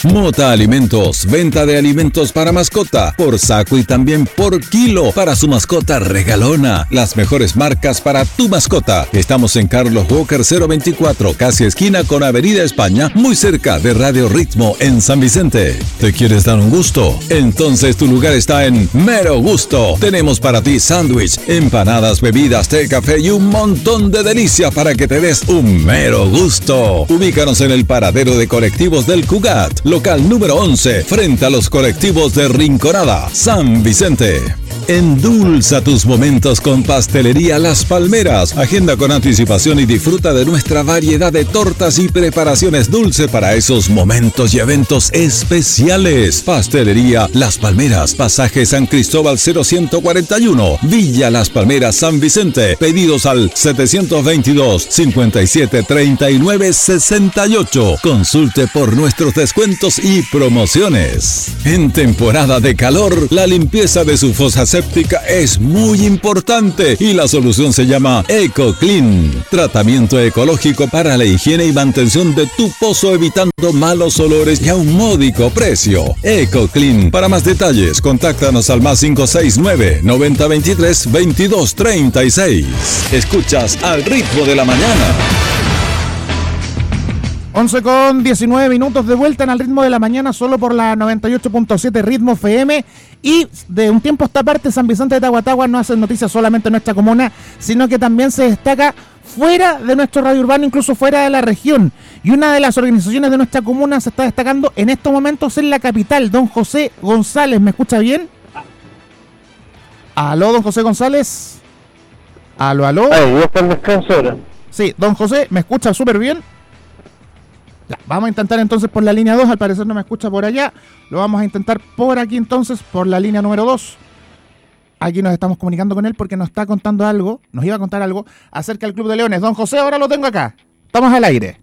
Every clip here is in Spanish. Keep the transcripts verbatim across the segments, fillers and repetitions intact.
Mota Alimentos, venta de alimentos para mascota, por saco y también por kilo, para su mascota regalona. Las mejores marcas para tu mascota. Estamos en Carlos Walker cero veinticuatro, casi esquina con Avenida España, muy cerca de Radio Ritmo en San Vicente. ¿Te quieres dar un gusto? Entonces tu lugar está en Mero Gusto. Tenemos para ti sándwich, empanadas, bebidas, té, café y un montón de delicias para que te des un mero gusto. Ubícanos en el paradero de colectivos del Cugat, local número once, frente a los colectivos de Rinconada, San Vicente. Endulza tus momentos con Pastelería Las Palmeras. Agenda con anticipación y disfruta de nuestra variedad de tortas y preparaciones dulces para esos momentos y eventos especiales. Pastelería Las Palmeras, pasaje San Cristóbal cero uno cuatro uno, Villa Las Palmeras, San Vicente. Pedidos al setecientos veintidós, cincuenta y siete, treinta y nueve, sesenta y ocho. Consulte por nuestros descuentos y promociones. En temporada de calor, la limpieza de su fosa séptica es muy importante y la solución se llama EcoClean. Tratamiento ecológico para la higiene y mantención de tu pozo, evitando malos olores y a un módico precio. EcoClean. Para más detalles, contáctanos al más cinco seis nueve, noventa veintitrés, veintidós treinta y seis. Escuchas Al Ritmo de la Mañana. once con diecinueve minutos de vuelta en Al Ritmo de la Mañana, solo por la noventa y ocho punto siete Ritmo F M. Y de un tiempo a esta parte, San Vicente de Tahuatahua no hace noticias solamente en nuestra comuna, sino que también se destaca fuera de nuestro radio urbano, incluso fuera de la región. Y una de las organizaciones de nuestra comuna se está destacando en estos momentos en la capital. Don José González, ¿me escucha bien? Aló, don José González. Aló, aló. Ay, voy a estar descanso ahora. Sí, don José, ¿me escucha súper bien? Ya, vamos a intentar entonces por la línea dos, al parecer no me escucha por allá. Lo vamos a intentar por aquí entonces, por la línea número dos. Aquí nos estamos comunicando con él porque nos está contando algo, nos iba a contar algo acerca del Club de Leones. Don José, ahora lo tengo acá. Estamos al aire.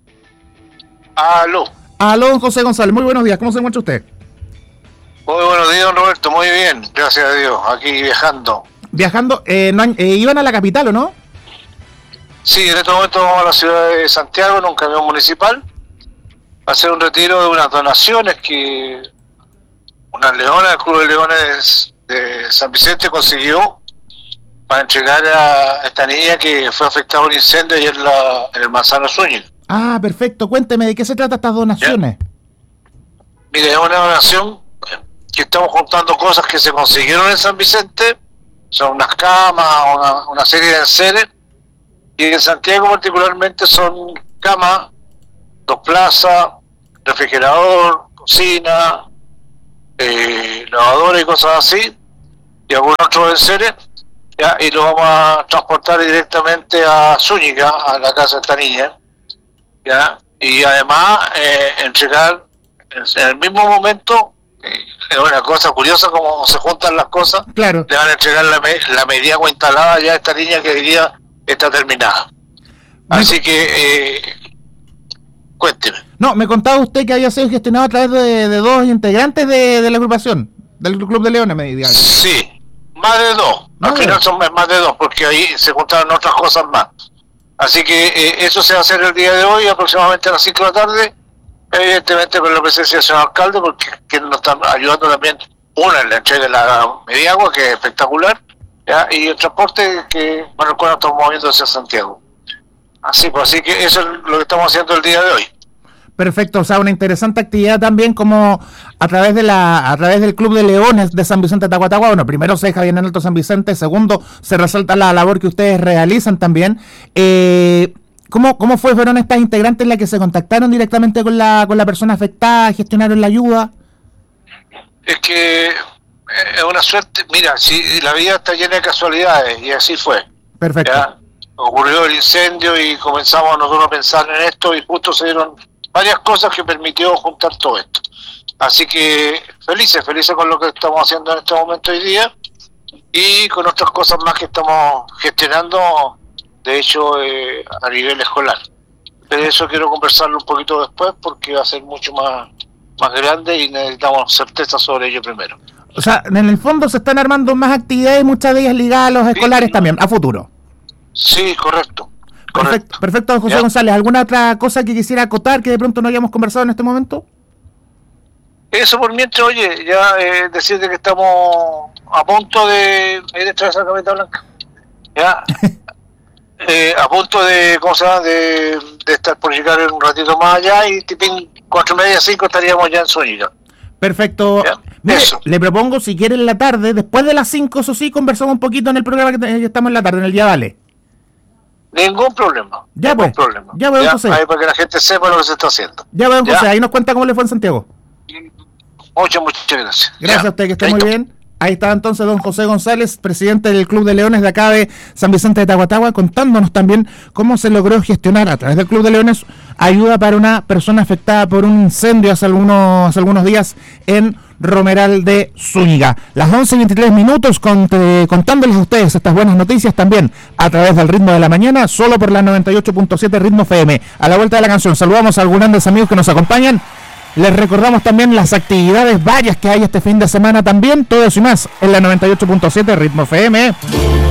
Aló. Aló, don José González, muy buenos días. ¿Cómo se encuentra usted? Muy buenos días, don Roberto. Muy bien, gracias a Dios. Aquí viajando. Viajando, eh, no, eh, ¿iban a la capital o no? Sí, en este momento vamos a la ciudad de Santiago en un camión municipal a hacer un retiro de unas donaciones que una leona del Club de Leones de San Vicente consiguió para entregar a esta niña que fue afectada por un incendio ayer en, la, en el Manzano Zúñiga. Ah, perfecto. Cuénteme, ¿de qué se trata estas donaciones? ¿Ya? Mire, es una donación que estamos juntando cosas que se consiguieron en San Vicente, son unas camas, una, una serie de enseres, y en Santiago particularmente son camas, dos plazas, refrigerador, cocina, eh, lavadora y cosas así, y algunos otros enseres, ya, y lo vamos a transportar directamente a Zúñiga, a la casa de esta niña, ya, y además eh, entregar en, en el mismo momento, eh, es una cosa curiosa como se juntan las cosas, claro, le van a entregar la, la media agua instalada ya a esta niña que hoy día está terminada. Así que, eh, cuénteme. No, me contaba usted que había sido gestionado a través de, de dos integrantes de, de la agrupación, del Club de Leones, me diga. Sí, más de dos. Más Al de final dos. son más de dos, porque ahí se juntaron otras cosas más. Así que eh, eso se va a hacer el día de hoy, aproximadamente a las cinco de la tarde, evidentemente con la presencia del señor alcalde, porque que nos están ayudando también, una en la entrega de la media agua, que es espectacular, ¿ya? Y el transporte que con el cual nos estamos moviendo hacia Santiago. Así pues, así que eso es lo que estamos haciendo el día de hoy. Perfecto, o sea, una interesante actividad también como a través de la a través del Club de Leones de San Vicente de Tahuatahua. Bueno, primero se deja bien en alto San Vicente, segundo se resalta la labor que ustedes realizan también. Eh, ¿cómo, ¿Cómo fue, fueron estas integrantes las que se contactaron directamente con la con la persona afectada, gestionaron la ayuda? Es que es una suerte, mira, si la vida está llena de casualidades y así fue. Perfecto. ¿Ya? Ocurrió el incendio y comenzamos nosotros a pensar en esto y justo se dieron varias cosas que permitió juntar todo esto. Así que felices, felices con lo que estamos haciendo en este momento hoy día y con otras cosas más que estamos gestionando, de hecho, eh, a nivel escolar. Pero eso quiero conversarlo un poquito después porque va a ser mucho más, más grande y necesitamos certeza sobre ello primero. O sea, en el fondo se están armando más actividades, muchas de ellas ligadas a los escolares sí, también, a futuro. Sí, correcto. Perfecto, correcto. perfecto, don José ¿Ya? González. ¿Alguna otra cosa que quisiera acotar que de pronto no hayamos conversado en este momento? Eso por mientras, oye, ya eh, decirte que estamos a punto de ir a esa Camioneta Blanca. Ya. eh, a punto de, ¿cómo se llama? De, de estar por llegar un ratito más allá y tipo cuatro y media, cinco estaríamos ya en Zúñiga. Perfecto. Mire, le propongo, si quiere en la tarde, después de las cinco, eso sí, conversamos un poquito en el programa que te, estamos en la tarde, en el día Dale. Ningún problema. Ya ningún pues. problema. Ya pues, ¿Ya? José. Ahí para que la gente sepa lo que se está haciendo. Ya pues, José. Ahí nos cuenta cómo le fue en Santiago. Muchas, muchas gracias. Gracias ya. a usted, que esté Ahí muy está. bien. Ahí está entonces don José González, presidente del Club de Leones de acá de San Vicente de Tahuatahua, contándonos también cómo se logró gestionar a través del Club de Leones ayuda para una persona afectada por un incendio hace algunos, hace algunos días en Romeral de Zúñiga. Las once y veintitrés minutos con, eh, contándoles a ustedes estas buenas noticias también a través del Ritmo de la Mañana, solo por la noventa y ocho punto siete Ritmo F M. A la vuelta de la canción saludamos a algunos grandes amigos que nos acompañan. Les recordamos también las actividades varias que hay este fin de semana también, todo eso y más en la noventa y ocho punto siete Ritmo F M.